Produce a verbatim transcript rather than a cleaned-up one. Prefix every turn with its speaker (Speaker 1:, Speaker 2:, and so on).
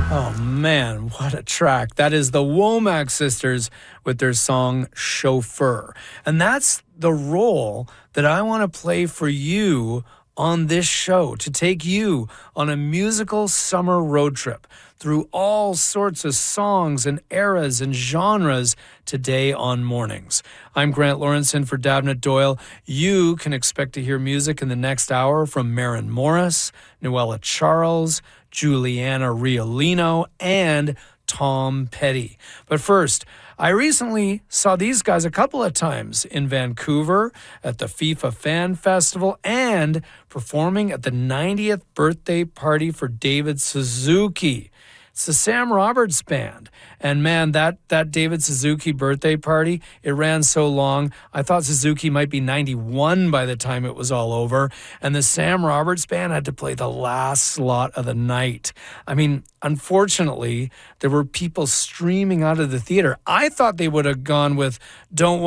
Speaker 1: Oh man, what a track. That is the Womack Sisters with their song Chauffeur. And that's the role that I want to play for you on this show, to take you on a musical summer road trip through all sorts of songs and eras and genres today on Mornings. I'm Grant Lawrenson for Dabnett Doyle. You can expect to hear music in the next hour from Maren Morris, Noella Charles, Juliana Riolino, and Tom Petty. But first, I recently saw these guys a couple of times in Vancouver at the FIFA Fan Festival and performing at the ninetieth birthday party for David Suzuki. It's the Sam Roberts Band. And man, that, that David Suzuki birthday party, it ran so long, I thought Suzuki might be ninety-one by the time it was all over. And the Sam Roberts Band had to play the last slot of the night. I mean, unfortunately, there were people streaming out of the theater. I thought they would have gone with Don't